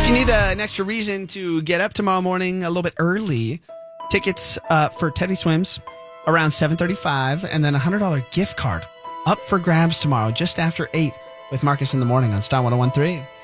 you need an extra reason to get up tomorrow morning a little bit early, tickets for Teddy Swims around 7:35, and then a $100 gift card up for grabs tomorrow just after 8 with Marcus in the Morning on Star 101.3.